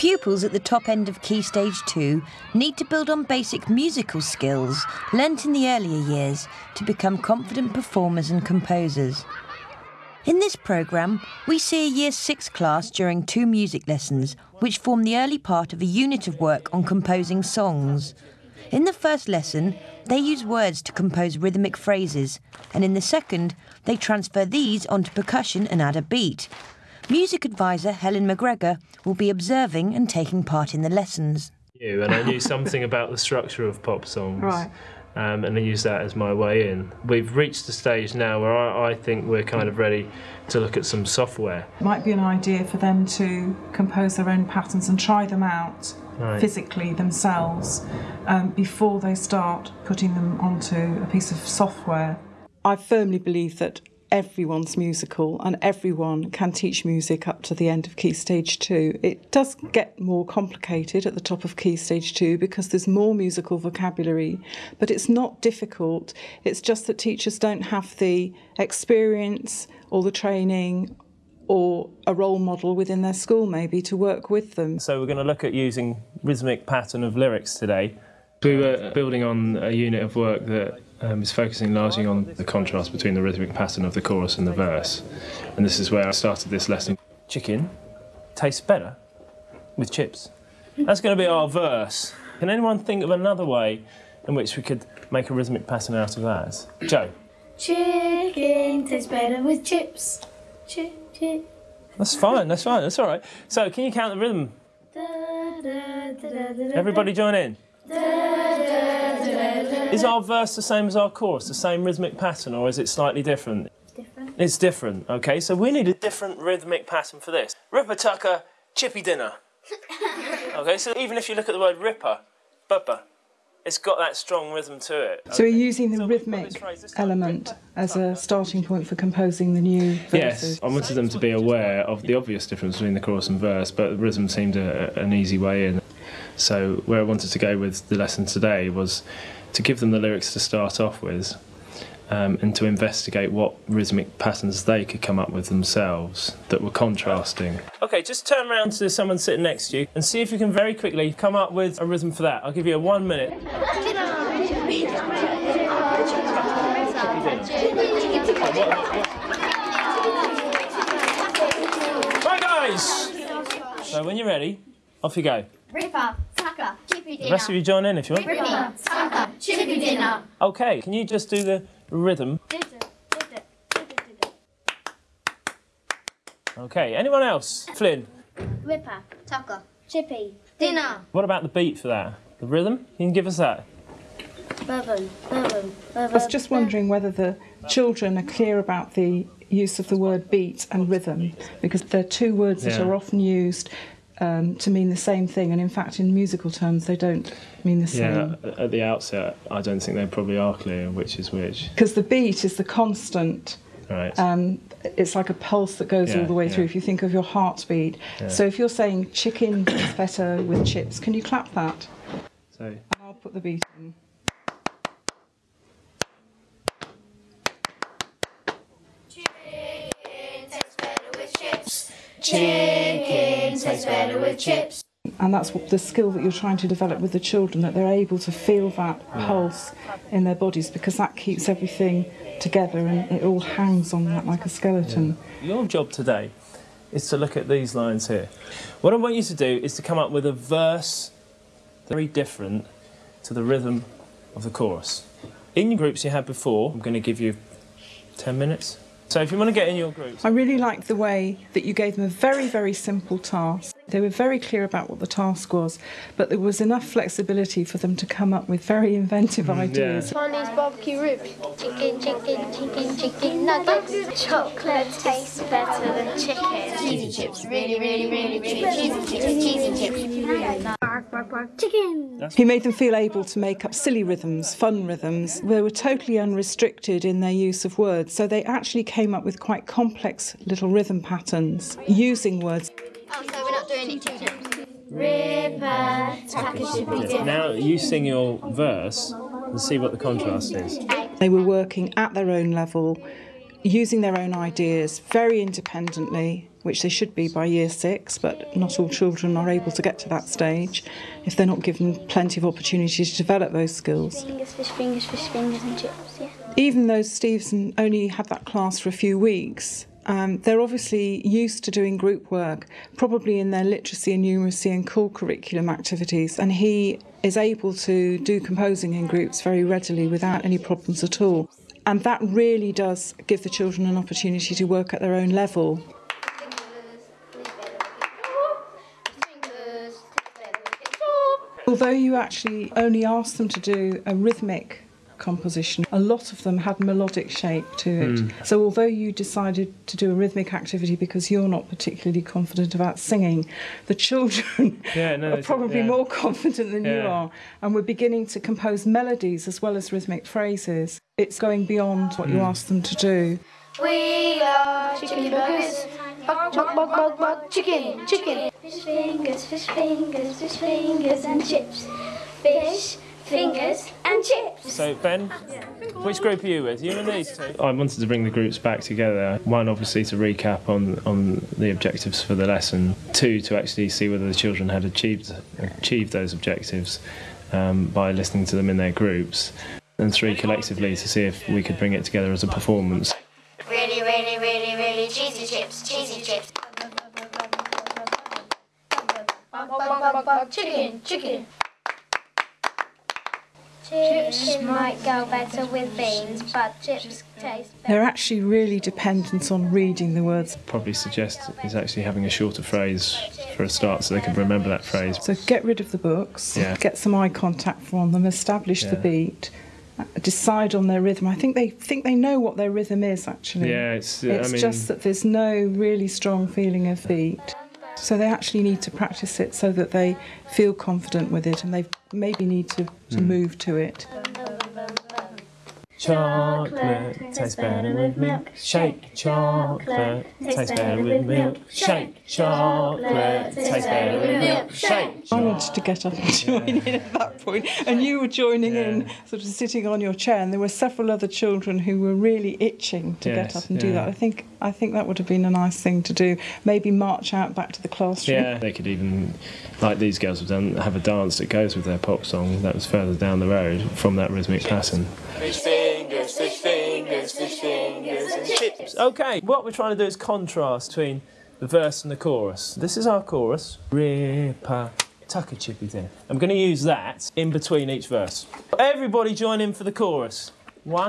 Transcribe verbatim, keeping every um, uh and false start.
Pupils at the top end of Key Stage two need to build on basic musical skills learnt in the earlier years to become confident performers and composers. In this programme, we see a Year six class during two music lessons, which form the early part of a unit of work on composing songs. In the first lesson, they use words to compose rhythmic phrases, and in the second, they transfer these onto percussion and add a beat. Music advisor Helen McGregor will be observing and taking part in the lessons. And I knew something about the structure of pop songs. Right. Um, and I used that as my way in. We've reached the stage now where I, I think we're kind of ready to look at some software. It might be an idea for them to compose their own patterns and try them out right. physically themselves um, before they start putting them onto a piece of software. I firmly believe that everyone's musical and everyone can teach music up to the end of Key Stage two. It does get more complicated at the top of Key Stage two because there's more musical vocabulary, but it's not difficult. It's just that teachers don't have the experience or the training or a role model within their school maybe to work with them. So we're going to look at using rhythmic pattern of lyrics today. We were building on a unit of work that um, is focusing largely on the contrast between the rhythmic pattern of the chorus and the verse. And this is where I started this lesson. Chicken tastes better with chips. That's going to be our verse. Can anyone think of another way in which we could make a rhythmic pattern out of that? Joe? Chicken tastes better with chips. Chip, chip. That's fine, that's fine, that's all right. So, can you count the rhythm? Da, da, da, da, da, Everybody join in. Da, da, da, da, da. Is our verse the same as our chorus, the same rhythmic pattern, or is it slightly different? Different. It's different, OK, so we need a different rhythmic pattern for this. Ripper Tucker, chippy dinner. OK, so even if you look at the word ripper, bubba, it's got that strong rhythm to it. So we're using the rhythmic element as a starting point for composing the new verses? Yes, I wanted them to be aware of the obvious difference between the chorus and verse, but the rhythm seemed a, an easy way in. So where I wanted to go with the lesson today was to give them the lyrics to start off with um, and to investigate what rhythmic patterns they could come up with themselves that were contrasting. OK, just turn around to someone sitting next to you and see if you can very quickly come up with a rhythm for that. I'll give you a one minute. Right, guys! So when you're ready, off you go. Ripper, tucker, chippy dinner. The rest of you join in if you want. Ripper, tucker, chippy dinner. OK, can you just do the rhythm? OK, anyone else? Flynn? Ripper, tucker, chippy dinner. What about the beat for that? The rhythm? You can give us that. Bubble, bubble, I was just wondering whether the children are clear about the use of the word beat and rhythm, because they're two words that Yeah. are often used um, to mean the same thing, and in fact in musical terms they don't mean the same. Yeah, at the outset, I don't think they probably are clear which is which. Because the beat is the constant. Right. Um, it's like a pulse that goes Yeah, all the way through, yeah. if you think of your heartbeat. Yeah. So if you're saying chicken is better with chips, can you clap that? So, And I'll put the beat in. Chicken tastes better with chips. And that's what the skill that you're trying to develop with the children, that they're able to feel that pulse in their bodies, because that keeps everything together and it all hangs on that like a skeleton. your job today is to look at these lines here. What I want you to do is to come up with a verse very different to the rhythm of the chorus. In your groups you had before, I'm going to give you ten minutes. So if you want to get in your groups... I really liked the way that you gave them a very, very simple task. They were very clear about what the task was, but there was enough flexibility for them to come up with very inventive ideas. Chinese barbecue ribs. Chicken, chicken, chicken, chicken nuggets. Chocolate tastes better than chicken. Cheesy chips. Really, really, really cheesy chips. Cheesy chips. Bark, bark, bark. Chicken. He made them feel able to make up silly rhythms, fun rhythms. They were totally unrestricted in their use of words, so they actually came up with quite complex little rhythm patterns using words. Oh, so we're not doing it two times. Ripper, tucker, chippy dinner. Now you sing your verse and see what the contrast is. They were working at their own level using their own ideas very independently, which they should be by year six, but not all children are able to get to that stage if they're not given plenty of opportunity to develop those skills. Fingers, fish fingers, fish fingers and chips, yeah. Even though Steve's only had that class for a few weeks, um, they're obviously used to doing group work, probably in their literacy and numeracy and core curriculum activities, and he is able to do composing in groups very readily without any problems at all. And that really does give the children an opportunity to work at their own level. Although you actually only asked them to do a rhythmic composition, a lot of them had melodic shape to it. Mm. So although you decided to do a rhythmic activity because you're not particularly confident about singing, the children yeah, no, are probably yeah. more confident than yeah. you are. And we're beginning to compose melodies as well as rhythmic phrases. It's going beyond what mm. you asked them to do. We are chicken burgers. Bug, bug, bug, bug, bug, chicken, chicken. Fish fingers, fish fingers, fish fingers and chips. Fish fingers and chips. So, Ben, which group are you with? You and these two? I wanted to bring the groups back together. One, obviously, to recap on, on the objectives for the lesson. Two, to actually see whether the children had achieved, achieved those objectives um, by listening to them in their groups. And three, collectively, to see if we could bring it together as a performance. Really, really, really, really cheesy chips, cheesy chips. Chicken, chicken. Chips might go better with beans, but chips taste better. They're actually really dependent on reading the words. Probably suggest is actually having a shorter phrase for a start so they can remember that phrase. So get rid of the books, yeah. get some eye contact from them, establish yeah. the beat, decide on their rhythm. I think they think they know what their rhythm is, actually. Yeah, it's, uh, it's I mean, just that there's no really strong feeling of beat. So they actually need to practice it so that they feel confident with it, and they maybe need to, to mm. move to it. Chocolate tastes better with milk. Shake. Chocolate tastes better with milk. Shake. Chocolate tastes better with milk. Shake. I wanted to get up and join in at that point, and you were joining yeah. in, sort of sitting on your chair, and there were several other children who were really itching to yes, get up and yeah. do that. I think I think that would have been a nice thing to do. Maybe march out back to the classroom. Yeah, they could even, like these girls have done, have a dance that goes with their pop song that was further down the road from that rhythmic pattern. Fish fingers, fish fingers, fish fingers and chips. Okay, what we're trying to do is contrast between the verse and the chorus. This is our chorus. Ripper, tucker chippy there. I'm going to use that in between each verse. Everybody join in for the chorus.